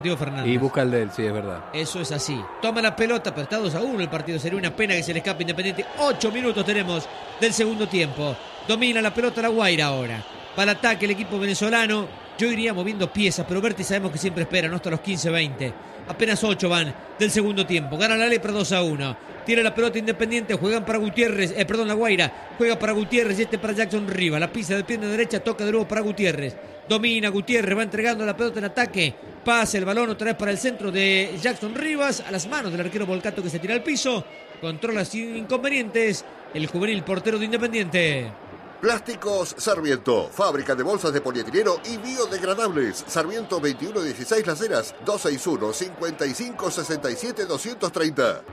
Diego Fernández. Y busca el de él, sí, es verdad. Eso es así. Toma la pelota, pero está 2-1 el partido. Sería una pena que se le escape Independiente. 8 minutos tenemos del segundo tiempo. Domina la pelota La Guaira ahora. Para el ataque el equipo venezolano. Yo iría moviendo piezas, pero Berti sabemos que siempre espera, no hasta los 15-20. Apenas 8 van del segundo tiempo. Gana la Lepra 2-1. Tira la pelota Independiente, juegan para Gutiérrez, La Guaira juega para Gutiérrez y para Jackson Rivas. La pisa de pierna derecha, toca de nuevo para Gutiérrez. Domina Gutiérrez, va entregando la pelota en ataque. Pasa el balón otra vez para el centro de Jackson Rivas, a las manos del arquero Volcato que se tira al piso. Controla sin inconvenientes el juvenil portero de Independiente. Plásticos Sarmiento, fábrica de bolsas de polietileno y biodegradables. Sarmiento 2116 Las Heras, 261-5567-230.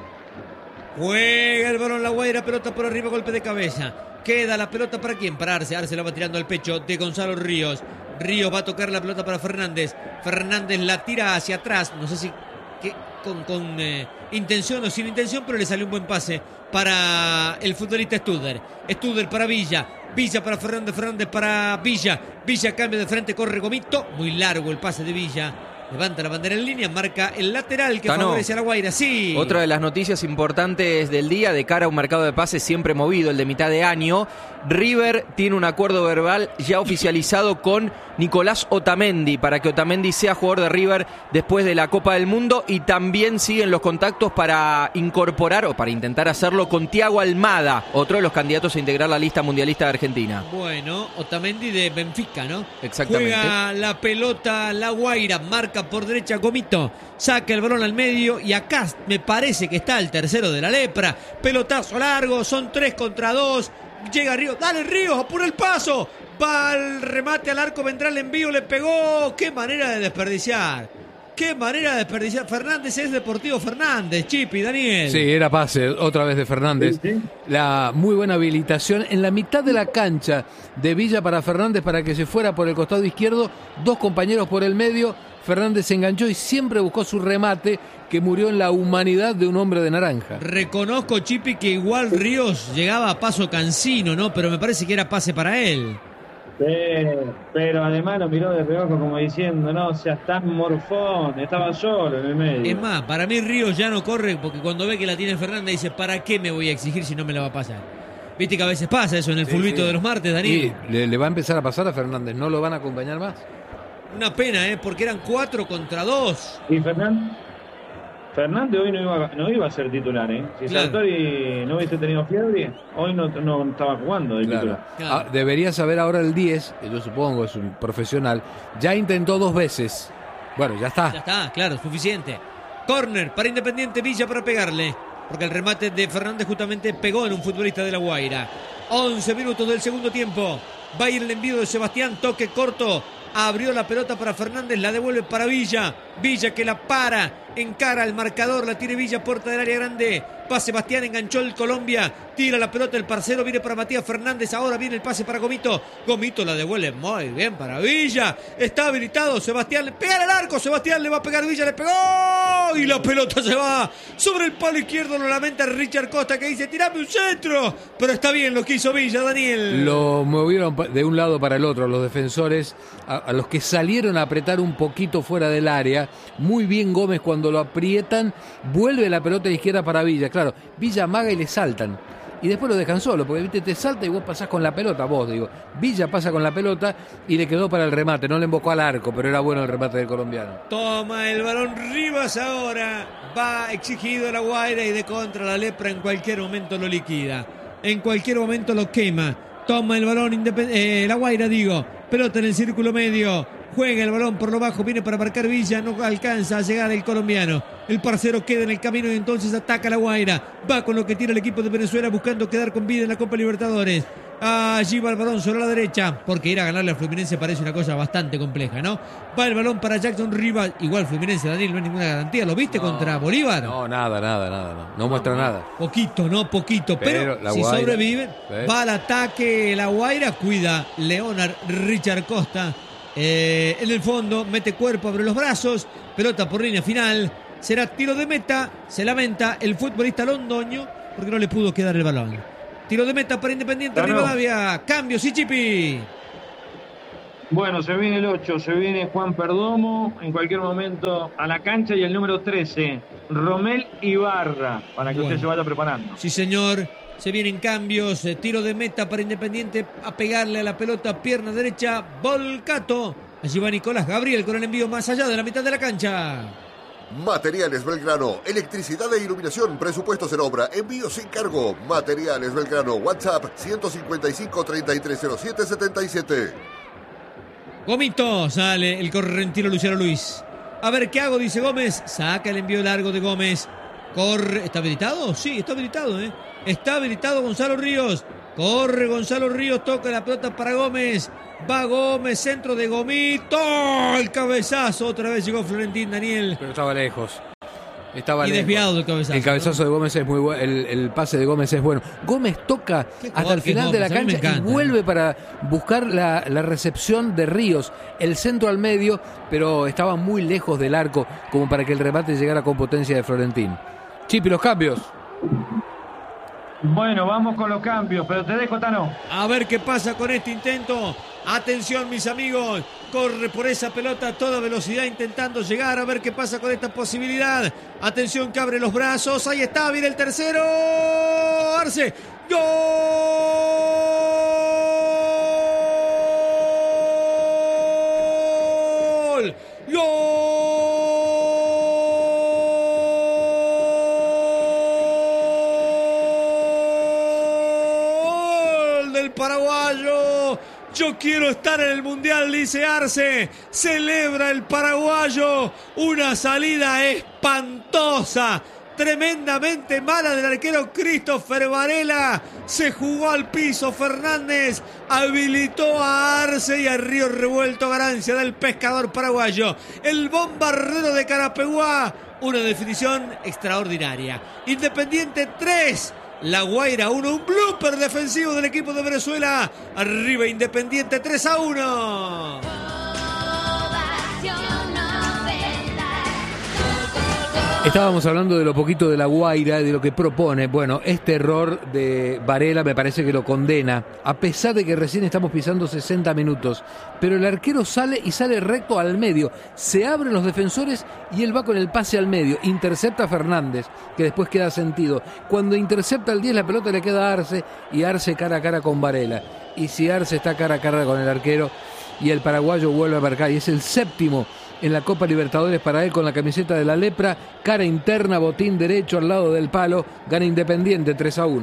Juega el balón La Guaira, pelota por arriba, golpe de cabeza. Queda la pelota para quién, para Arce. Arce la va tirando al pecho de Gonzalo Ríos. Ríos va a tocar la pelota para Fernández. Fernández la tira hacia atrás. No sé si con intención o sin intención, pero le salió un buen pase para el futbolista Studer. Studer para Villa. Villa para Fernández. Fernández para Villa. Villa cambia de frente, corre Gomito. Muy largo el pase de Villa. Levanta la bandera en línea, marca el lateral que favorece a La Guaira. Sí. Otra de las noticias importantes del día de cara a un mercado de pases siempre movido, el de mitad de año. River tiene un acuerdo verbal ya oficializado con Nicolás Otamendi para que Otamendi sea jugador de River después de la Copa del Mundo, y también siguen los contactos para incorporar o para intentar hacerlo con Thiago Almada, otro de los candidatos a integrar la lista mundialista de Argentina. Bueno, Otamendi de Benfica, ¿no? Exactamente. Juega la pelota La Guaira, marca por derecha Gomito, saca el balón al medio y acá me parece que está el tercero de la Lepra. Pelotazo largo, son 3 contra 2. Llega Ríos, dale Ríos, apura el paso. Va al remate al arco, vendrá el envío, le pegó. Qué manera de desperdiciar. Qué manera de desperdiciar. Fernández es Deportivo Fernández, Chipi, Daniel. Sí, era pase otra vez de Fernández. Sí. La muy buena habilitación en la mitad de la cancha de Villa para Fernández para que se fuera por el costado izquierdo. 2 compañeros por el medio. Fernández se enganchó y siempre buscó su remate, que murió en la humanidad de un hombre de naranja. Reconozco, Chipi, que igual Ríos llegaba a paso cansino, ¿no? Pero me parece que era pase para él. Pero además lo miró de reojo como diciendo, no seas tan morfón, estaba solo en el medio. Es más, para mí Ríos ya no corre, porque cuando ve que la tiene Fernández dice, ¿para qué me voy a exigir si no me la va a pasar? Viste que a veces pasa eso en el fulbito de los martes, Daniel. Sí, le va a empezar a pasar a Fernández, ¿no lo van a acompañar más? Una pena, porque eran 4 contra 2. Y Fernández hoy no iba a ser titular, Si claro. Sartori no hubiese tenido fiebre, hoy no estaba jugando de titular. Claro. Debería saber ahora el 10, que yo supongo es un profesional, ya intentó 2 veces. Bueno, ya está. Ya está, claro, suficiente. Córner para Independiente, Villa para pegarle, porque el remate de Fernández justamente pegó en un futbolista de La Guaira. 11 minutos del segundo tiempo. Va a ir el envío de Sebastián, toque corto. Abrió la pelota para Fernández, la devuelve para Villa. Villa que la para, encara al marcador, la tiene Villa, puerta del área grande. Va Sebastián, enganchó el Colombia, tira la pelota el parcero, viene para Matías Fernández, ahora viene el pase para Gomito. Gomito la devuelve muy bien para Villa. Está habilitado Sebastián, le pega al arco, Sebastián le va a pegar, Villa le pegó y la pelota se va sobre el palo izquierdo. Lo lamenta Richard Costa, que dice, tirame un centro, pero está bien lo que hizo Villa, Daniel. Lo movieron de un lado para el otro los defensores, a los que salieron a apretar un poquito fuera del área. Muy bien Gómez cuando lo aprietan, vuelve la pelota a la izquierda para Villa. Claro, Villa amaga y le saltan. Y después lo dejan solo, porque viste, te salta y vos pasás con la pelota, Villa pasa con la pelota y le quedó para el remate, no le embocó al arco, pero era bueno el remate del colombiano. Toma el balón Rivas ahora, va exigido La Guaira y de contra la Lepra en cualquier momento lo liquida, en cualquier momento lo quema. Toma el balón La Guaira, pelota en el círculo medio. Juega el balón por lo bajo, viene para marcar Villa, no alcanza a llegar el colombiano. El parcero queda en el camino y entonces ataca La Guaira. Va con lo que tira el equipo de Venezuela buscando quedar con vida en la Copa Libertadores. Allí va el balón sobre la derecha, porque ir a ganarle al Fluminense parece una cosa bastante compleja, ¿no? Va el balón para Jackson Rivas. Igual Fluminense, Daniel, no hay ninguna garantía. ¿Lo viste contra Bolívar? No, nada. No muestra nada. Poquito. Pero si sobreviven, va al ataque La Guaira, cuida Leonard Richard Costa. En el fondo, mete cuerpo, abre los brazos, pelota por línea final, será tiro de meta, se lamenta el futbolista londoño porque no le pudo quedar el balón. Tiro de meta para Independiente Rivadavia, cambio, sí, Chipi. Bueno, se viene el 8, se viene Juan Perdomo en cualquier momento a la cancha y el número 13, Romel Ibarra, para que usted se vaya preparando. Sí, señor. Se vienen cambios, tiro de meta para Independiente, a pegarle a la pelota, pierna derecha, Volcato. Allí va Nicolás Gabriel con el envío más allá de la mitad de la cancha. Materiales Belgrano, electricidad e iluminación, presupuestos en obra, envío sin cargo. Materiales Belgrano, WhatsApp 155-3307-77. Gomito, sale el correntino Luciano Luis. A ver qué hago, dice Gómez. Saca el envío largo de Gómez. Corre, ¿está habilitado? Sí, está habilitado, ¿eh? Está habilitado Gonzalo Ríos. Corre Gonzalo Ríos, toca la pelota para Gómez. Va Gómez, centro de Gomito. El cabezazo, otra vez llegó Florentín Daniel. Pero estaba lejos. Y desviado el cabezazo. El cabezazo, ¿no? De Gómez es muy bueno. El pase de Gómez es bueno. Gómez toca hasta el final de la cancha y vuelve para buscar la recepción de Ríos. El centro al medio, pero estaba muy lejos del arco como para que el remate llegara con potencia de Florentín. Chipi, los cambios. Bueno, vamos con los cambios, pero te dejo, Tano. A ver qué pasa con este intento. Atención, mis amigos. Corre por esa pelota a toda velocidad intentando llegar. A ver qué pasa con esta posibilidad. Atención que abre los brazos. Ahí está, viene el tercero. Arce. ¡Gol! ¡Gol! Paraguayo, yo quiero estar en el Mundial, dice Arce. Celebra el paraguayo. Una salida espantosa, tremendamente mala del arquero Christopher Varela. Se jugó al piso Fernández, habilitó a Arce y a Río Revuelto, ganancia del pescador paraguayo. El bombardero de Carapeguá, una definición extraordinaria. Independiente 3. La Guaira 1, un blooper defensivo del equipo de Venezuela. Arriba Independiente 3-1. Estábamos hablando de lo poquito de La Guaira, de lo que propone. Bueno, este error de Varela me parece que lo condena, a pesar de que recién estamos pisando 60 minutos. Pero el arquero sale y sale recto al medio. Se abren los defensores y él va con el pase al medio. Intercepta a Fernández, que después queda sentido. Cuando intercepta al 10, la pelota le queda a Arce y Arce cara a cara con Varela. Y si Arce está cara a cara con el arquero y el paraguayo vuelve a marcar, y es el séptimo en la Copa Libertadores para él con la camiseta de la lepra, cara interna, botín derecho al lado del palo, gana Independiente 3-1.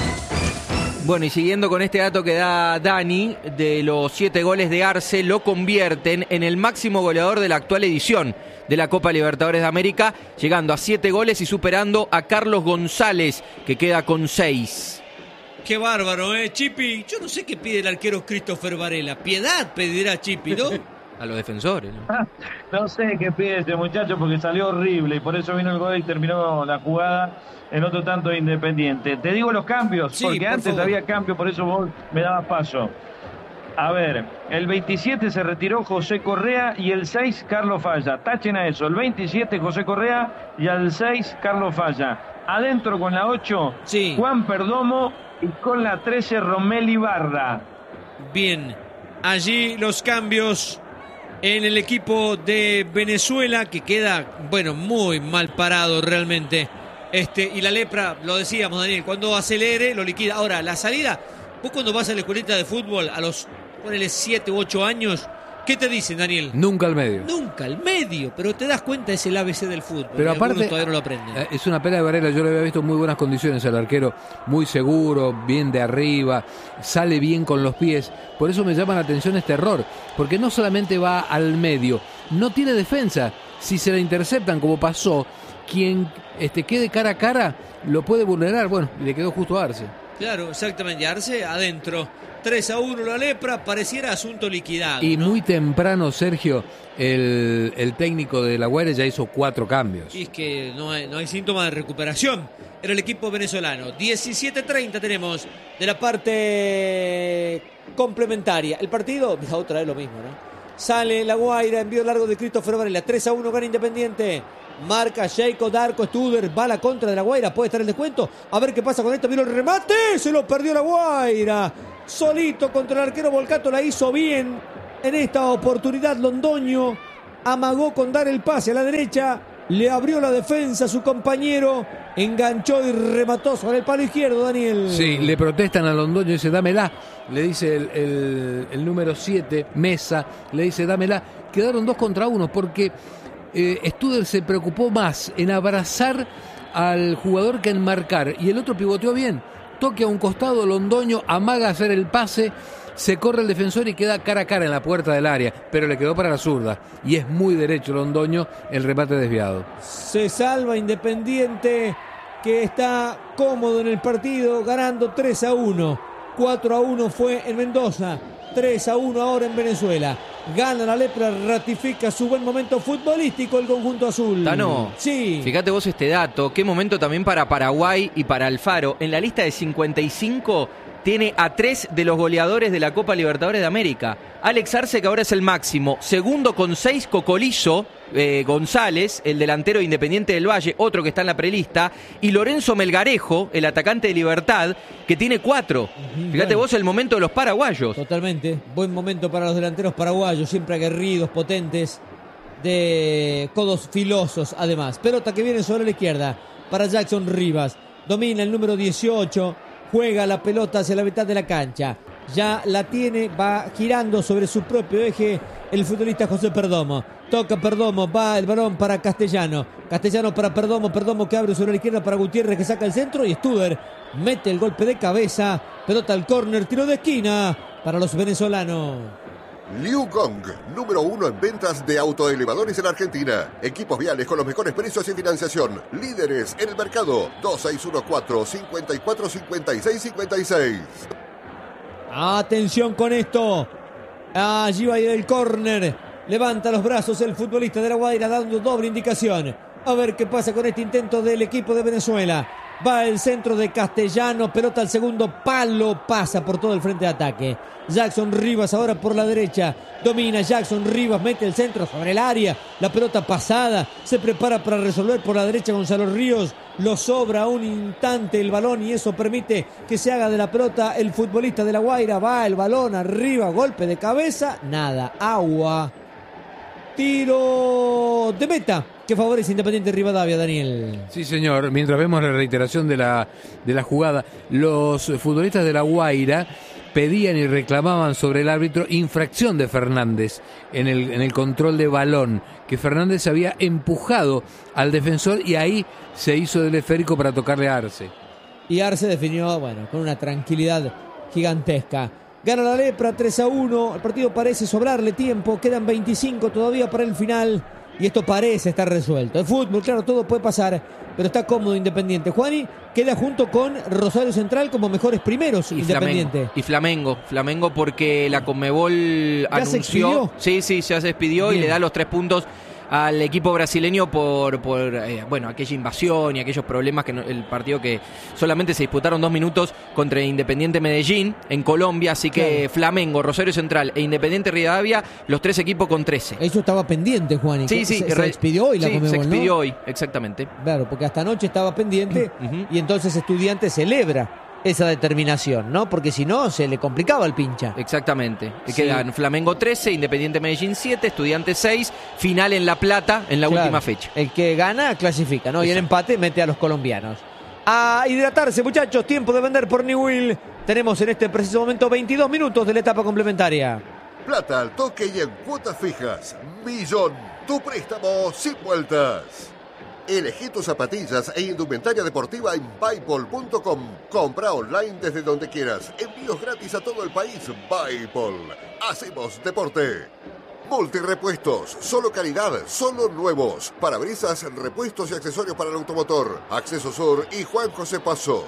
Bueno, y siguiendo con este dato que da Dani, de los 7 goles de Arce, lo convierten en el máximo goleador de la actual edición de la Copa Libertadores de América, llegando a 7 goles y superando a Carlos González, que queda con 6. Qué bárbaro, Chipi. Yo no sé qué pide el arquero Christopher Varela. Piedad pedirá Chipi, ¿no? A los defensores, ¿no? No sé qué pide este muchacho porque salió horrible y por eso vino el gol y terminó la jugada en otro tanto de Independiente. Te digo los cambios, sí, porque antes favor. Había cambio, por eso vos me dabas paso. A ver, el 27 se retiró José Correa y el 6 Carlos Falla. Tachen a eso, el 27 José Correa y al 6 Carlos Falla. Adentro con la 8 sí. Juan Perdomo y con la 13 Romel Ibarra. Bien, allí los cambios en el equipo de Venezuela, que queda, bueno, muy mal parado realmente. Y la lepra, lo decíamos, Daniel, cuando acelere, lo liquida. Ahora, la salida, vos cuando vas a la escuelita de fútbol a los, ponele 7 u 8 años, ¿qué te dicen, Daniel? Nunca al medio. Nunca al medio, pero te das cuenta, es el ABC del fútbol. Pero aparte, todavía no lo aprenden. Es una pena de Varela, yo le había visto en muy buenas condiciones al arquero, muy seguro, bien de arriba, sale bien con los pies. Por eso me llama la atención este error, porque no solamente va al medio, no tiene defensa. Si se la interceptan, como pasó, quien quede cara a cara lo puede vulnerar. Bueno, le quedó justo a Arce. Claro, exactamente, Arce adentro. 3-1 la lepra, pareciera asunto liquidado. Y ¿no? Muy temprano, Sergio, el técnico de La Guaira ya hizo 4 cambios. Y es que no hay síntoma de recuperación en el equipo venezolano. 17:30 tenemos de la parte complementaria. El partido, mira, otra vez lo mismo, ¿no? Sale La Guaira, envío largo de Christopher Varela. 3-1 gana Independiente. Marca Jacob Darko Studer, va a la contra de La Guaira, puede estar el descuento. A ver qué pasa con esto, vino el remate, se lo perdió La Guaira. Solito contra el arquero Volcato, la hizo bien. En esta oportunidad Londoño amagó con dar el pase a la derecha, le abrió la defensa a su compañero, enganchó y remató sobre el palo izquierdo, Daniel. Sí, le protestan a Londoño, dice dámela, le dice el número 7, Mesa, le dice dámela. Quedaron 2 contra 1 porque Studer se preocupó más en abrazar al jugador que en marcar, y el otro pivoteó bien, toque a un costado, Londoño amaga hacer el pase, se corre el defensor y queda cara a cara en la puerta del área, pero le quedó para la zurda, y es muy derecho Londoño, el remate desviado. Se salva Independiente, que está cómodo en el partido, ganando 3-1. 4-1 fue en Mendoza, 3-1 ahora en Venezuela. Gana la Lepra, ratifica su buen momento futbolístico el conjunto azul. Tano, sí. Fíjate vos este dato, qué momento también para Paraguay y para Alfaro. En la lista de 55 tiene a 3 de los goleadores de la Copa Libertadores de América. Alex Arce, que ahora es el máximo. Segundo con 6, Cocolizo González, el delantero de Independiente del Valle, otro que está en la prelista. Y Lorenzo Melgarejo, el atacante de Libertad, que tiene 4. Fíjate vos el momento de los paraguayos. Totalmente. Buen momento para los delanteros paraguayos, siempre aguerridos, potentes, de codos filosos además. Pelota que viene sobre la izquierda para Jackson Rivas. Domina el número 18. Juega la pelota hacia la mitad de la cancha. Ya la tiene, va girando sobre su propio eje el futbolista José Perdomo. Toca Perdomo, va el balón para Castellano. Castellano para Perdomo, Perdomo que abre sobre la izquierda para Gutiérrez, que saca el centro, y Studer mete el golpe de cabeza. Pelota al córner, tiro de esquina para los venezolanos. Liu Gong, número 1 en ventas de autoelevadores en Argentina. Equipos viales con los mejores precios y financiación. Líderes en el mercado. 2614-545656. Atención con esto. Allí va a ir el córner. Levanta los brazos el futbolista de La Guaira, dando doble indicación. A ver qué pasa con este intento del equipo de Venezuela. Va el centro de Castellano, pelota al segundo palo, pasa por todo el frente de ataque. Jackson Rivas ahora por la derecha, domina Jackson Rivas, mete el centro sobre el área, la pelota pasada, se prepara para resolver por la derecha Gonzalo Ríos, lo sobra un instante el balón y eso permite que se haga de la pelota el futbolista de La Guaira. Va el balón arriba, golpe de cabeza, nada, agua. Tiro de meta que favorece Independiente Rivadavia, Daniel. Sí, señor. Mientras vemos la reiteración de la jugada, los futbolistas de La Guaira pedían y reclamaban sobre el árbitro infracción de Fernández en el control de balón, que Fernández había empujado al defensor y ahí se hizo del esférico para tocarle a Arce. Y Arce definió, bueno, con una tranquilidad gigantesca. Gana la Lepra 3-1, el partido parece sobrarle tiempo, quedan 25 todavía para el final y esto parece estar resuelto. El fútbol, claro, todo puede pasar, pero está cómodo Independiente. Juani queda junto con Rosario Central como mejores primeros y Independiente. Flamengo porque la Conmebol anunció. Sí, ya se despidió. Bien. Y le da los 3 puntos al equipo brasileño por aquella invasión y aquellos problemas que el partido que solamente se disputaron 2 minutos contra Independiente Medellín en Colombia, así que claro. Flamengo, Rosario Central e Independiente Rivadavia, los 3 equipos con 13. Eso estaba pendiente, Juan. Sí, se expidió hoy la Conmebol, se expidió, ¿no? Hoy, exactamente. Claro, porque hasta anoche estaba pendiente y entonces Estudiantes celebra esa determinación, ¿no? Porque si no, se le complicaba el pincha. Exactamente. Sí. Quedan Flamengo 13, Independiente Medellín 7, Estudiantes 6, final en La Plata en la última fecha. El que gana clasifica, ¿no? Exacto. Y el empate mete a los colombianos. A hidratarse, muchachos, tiempo de vender por Newell. Tenemos en este preciso momento 22 minutos de la etapa complementaria. Plata al toque y en cuotas fijas. Millón, tu préstamo sin vueltas. Elegí tus zapatillas e indumentaria deportiva en Buypol.com. Compra online desde donde quieras. Envíos gratis a todo el país. Buypol. Hacemos deporte. Multirepuestos. Solo calidad. Solo nuevos. Parabrisas, repuestos y accesorios para el automotor. Acceso Sur y Juan José Paso.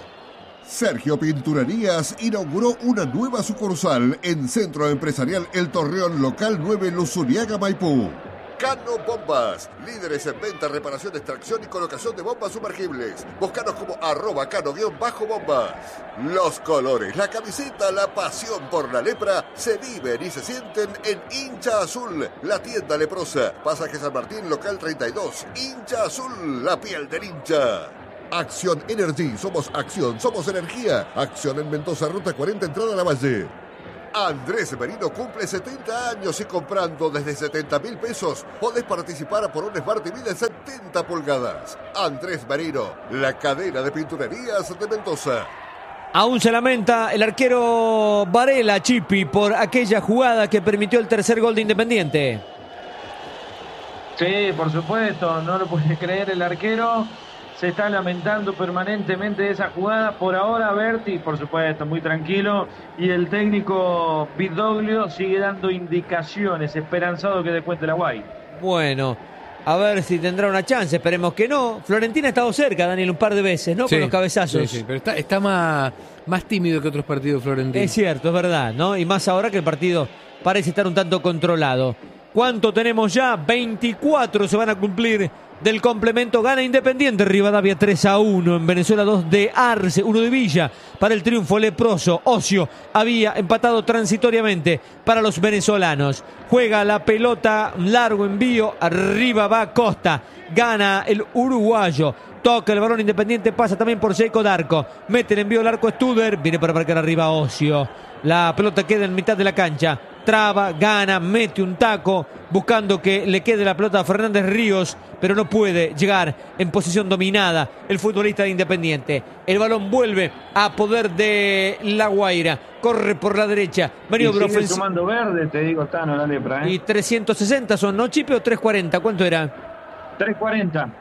Sergio Pinturerías inauguró una nueva sucursal en Centro Empresarial El Torreón Local 9 Luzuriaga, Maipú. Cano Bombas, líderes en venta, reparación, extracción y colocación de bombas sumergibles. Búscanos como @cano_bombas. Los colores, la camiseta, la pasión por la lepra se viven y se sienten en Hincha Azul, la tienda leprosa. Pasaje San Martín, local 32. Hincha Azul, la piel del hincha. Acción Energy, somos acción, somos energía. Acción en Mendoza, ruta 40, entrada a La Valle. Andrés Merino cumple 70 años y comprando desde 70.000 pesos podés participar por un Smart TV de 70 pulgadas. Andrés Merino, la cadena de pinturerías de Mendoza. Aún se lamenta el arquero Varela, Chipi, por aquella jugada que permitió el tercer gol de Independiente. Sí, por supuesto, no lo puede creer el arquero. Se está lamentando permanentemente de esa jugada. Por ahora Berti, por supuesto, muy tranquilo. Y el técnico Vidoglio sigue dando indicaciones, esperanzado que descuente la Guay. Bueno, a ver si tendrá una chance, esperemos que no. Florentina ha estado cerca, Daniel, un par de veces, ¿no? Sí, con los cabezazos. Sí, pero está más tímido que otros partidos Florentina. Es cierto, es verdad, ¿no? Y más ahora que el partido parece estar un tanto controlado. ¿Cuánto tenemos ya? 24 se van a cumplir del complemento. Gana Independiente Rivadavia 3-1. En Venezuela 2 de Arce, 1 de Villa. Para el triunfo leproso. Ocio había empatado transitoriamente para los venezolanos. Juega la pelota, largo envío. Arriba va Costa. Gana el uruguayo. Toca el balón Independiente, pasa también por Seiko Darko. Mete el envío al arco Studer. Viene para marcar arriba Ocio. La pelota queda en mitad de la cancha. Traba, gana, mete un taco, buscando que le quede la pelota a Fernández Ríos, pero no puede llegar en posición dominada el futbolista de Independiente. El balón vuelve a poder de La Guaira. Corre por la derecha. Maniobra ofensiva. Sumando verde, te digo, Tano, la lepra. Y 360 son, ¿no, Chipe? ¿O 340? ¿Cuánto era? 340.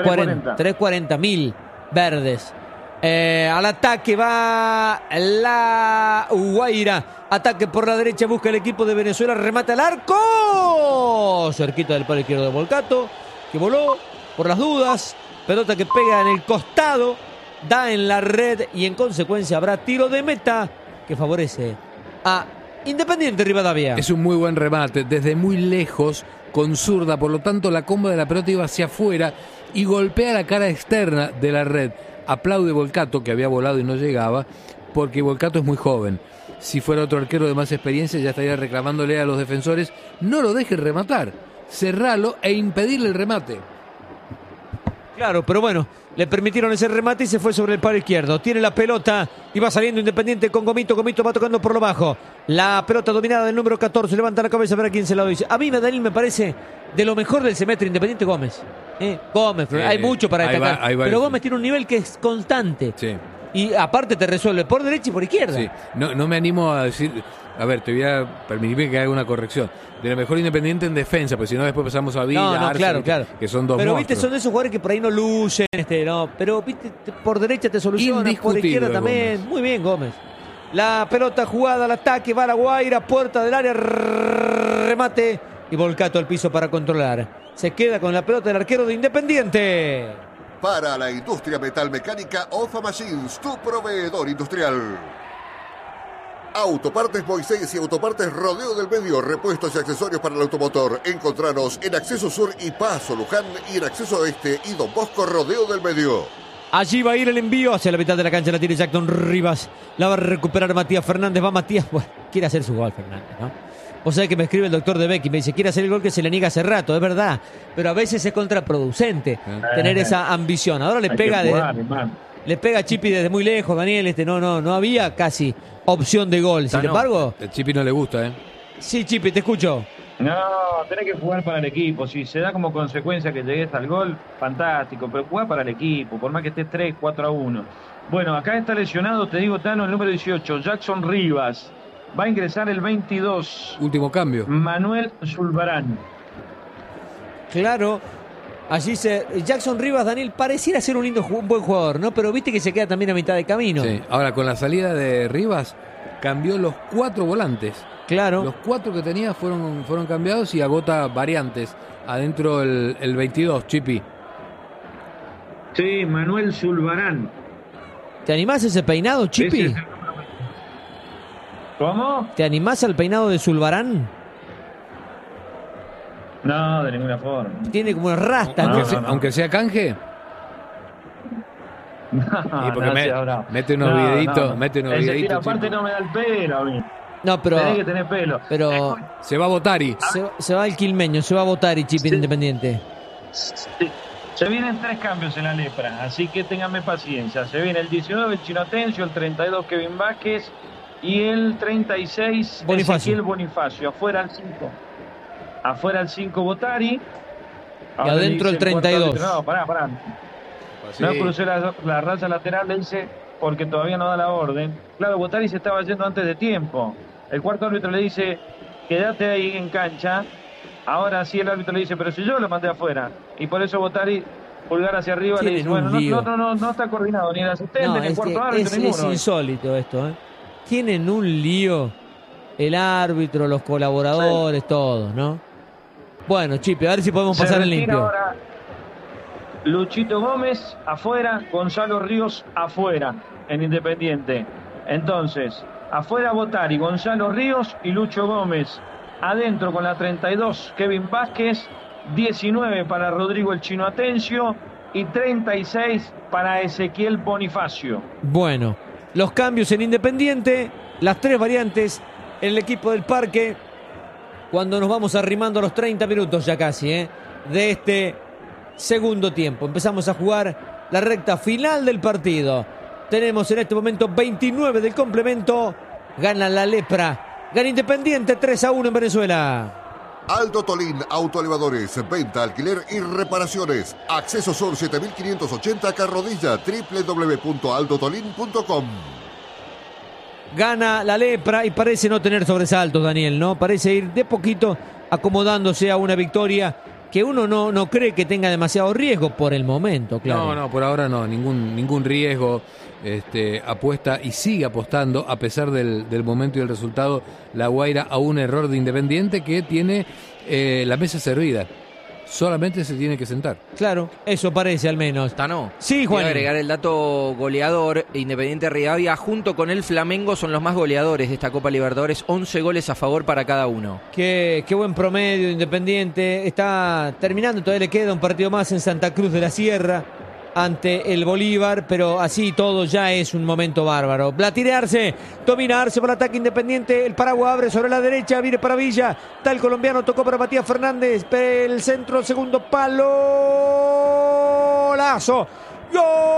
340.000 verdes. Al ataque va La Guaira. Ataque por la derecha, busca el equipo de Venezuela. Remata al arco. Cerquita del palo izquierdo de Volcato, que voló por las dudas. Pelota que pega en el costado. Da en la red y en consecuencia habrá tiro de meta que favorece a Independiente Rivadavia. Es un muy buen remate. Desde muy lejos, con zurda. Por lo tanto, la comba de la pelota iba hacia afuera y golpea la cara externa de la red. Aplaude Volcato, que había volado y no llegaba, porque Volcato es muy joven. Si fuera otro arquero de más experiencia, ya estaría reclamándole a los defensores: no lo dejes rematar, cerralo e impedirle el remate. Claro, pero bueno, le permitieron ese remate y se fue sobre el palo izquierdo. Tiene la pelota y va saliendo Independiente con Gomito. Gomito va tocando por lo bajo. La pelota dominada del número 14. Levanta la cabeza a ver a quién se la dice. A mí, Daniel, me parece de lo mejor del semestre Independiente Gómez. Gómez, hay mucho para destacar. Pero Gómez tiene un nivel que es constante. Sí. Y aparte te resuelve por derecha y por izquierda. Sí. No me animo a decir. A ver, te voy a permitirme que haga una corrección. De lo mejor Independiente en defensa, porque si no después pasamos a Villa, Arce, claro. Que son dos pero monstruos. Viste, son de esos jugadores que por ahí no lucen, no. Pero viste, por derecha te soluciona, por izquierda también. Gómez. Muy bien, Gómez. La pelota jugada al ataque, va a La Guaira, puerta del área, remate y Volcato al piso para controlar. Se queda con la pelota el arquero de Independiente. Para la industria metalmecánica, Ofa Machines, tu proveedor industrial. Autopartes Moisés y Autopartes Rodeo del Medio, repuestos y accesorios para el automotor. Encontranos en Acceso Sur y Paso Luján, y en Acceso Oeste y Don Bosco Rodeo del Medio. Allí va a ir el envío hacia la mitad de la cancha, la tiene Jackson Rivas. La va a recuperar Matías Fernández. Va Matías, bueno, quiere hacer su gol Fernández, ¿no? O sea que me escribe el doctor de Becky, me dice, quiere hacer el gol que se le niega hace rato, es verdad. Pero a veces es contraproducente tener esa ambición. Ahora le pega le pega a Chipi desde muy lejos, Daniel. No había casi opción de gol. Sin embargo, el Chipi no le gusta, Sí, Chipi, te escucho. No, tenés que jugar para el equipo. Si se da como consecuencia que llegues al gol, fantástico. Pero jugar para el equipo, por más que estés 3-4-1. Bueno, acá está lesionado, te digo, Tano, el número 18, Jackson Rivas. Va a ingresar el 22. Último cambio. Manuel Zulbarán. Claro. Allí Jackson Rivas, Daniel, pareciera ser un buen jugador, ¿no? Pero viste que se queda también a mitad de camino. Sí. Ahora, con la salida de Rivas, cambió los 4 volantes. Claro. Los 4 que tenía fueron cambiados y agota variantes. Adentro el 22, Chipi. Sí, Manuel Zulbarán. ¿Te animás a ese peinado, Chipi? ¿Cómo? ¿Te animás al peinado de Zulbarán? No, de ninguna forma. Tiene como una rasta, ¿no? Aunque sea canje. Mete unos videitos. Mete unos videitos. Aparte no me da el pelo a mí. No, pero. Tenés que tener pelo. Pero. Se va a Botari. Se va el quilmeño, se va a Botari, Chipi Independiente. Sí. Se vienen 3 cambios en la lepra, así que ténganme paciencia. Se viene el 19, el Chino Atencio, el 32, Kevin Vázquez, y el 36 Bonifacio. Ezequiel Bonifacio. Afuera el 5. Afuera el 5 Botari. Y adentro el 32. No, pará. Sí. No crucé la raya lateral, le dice, porque todavía no da la orden. Claro, Botari se estaba yendo antes de tiempo. El cuarto árbitro le dice, quédate ahí en cancha. Ahora sí el árbitro le dice, pero si yo lo mandé afuera. Y por eso Botari, pulgar hacia arriba, le dice, bueno, no está coordinado ni el asistente ni el cuarto árbitro, ninguno. Es insólito esto, ¿eh? Tienen un lío el árbitro, los colaboradores, todos, ¿no? Bueno, Chipi, a ver si podemos pasar en limpio. Ahora Luchito Gómez afuera, Gonzalo Ríos afuera en Independiente. Entonces, afuera Botari, Gonzalo Ríos y Lucho Gómez. Adentro con la 32, Kevin Vázquez. 19 para Rodrigo el Chino Atencio y 36 para Ezequiel Bonifacio. Bueno, los cambios en Independiente, las 3 variantes en el equipo del Parque, cuando nos vamos arrimando a los 30 minutos ya casi, de este segundo tiempo. Empezamos a jugar la recta final del partido. Tenemos en este momento 29 del complemento. Gana la Lepra. Gana Independiente 3-1 en Venezuela. Aldo Tolín, autoelevadores, venta, alquiler y reparaciones. Acceso Sur 7580 Carrodilla, www.aldotolin.com. Gana la Lepra y parece no tener sobresaltos, Daniel, ¿no? Parece ir de poquito acomodándose a una victoria que uno no cree que tenga demasiado riesgo por el momento, claro. No, por ahora no, ningún riesgo. Apuesta y sigue apostando, a pesar del momento y el resultado, La Guaira a un error de Independiente que tiene la mesa servida. Solamente se tiene que sentar. Claro, eso parece al menos. Tano. Sí, Juan. Quiero agregar el dato goleador. Independiente Rivadavia junto con el Flamengo son los más goleadores de esta Copa Libertadores. 11 goles a favor para cada uno. Qué buen promedio Independiente. Está terminando, todavía le queda un partido más en Santa Cruz de la Sierra ante el Bolívar, pero así todo ya es un momento bárbaro. Blatirearse, dominarse por el ataque Independiente. El paraguas abre sobre la derecha, viene para Villa. Está el colombiano, tocó para Matías Fernández. El centro, segundo palo. Lazo. ¡Gol!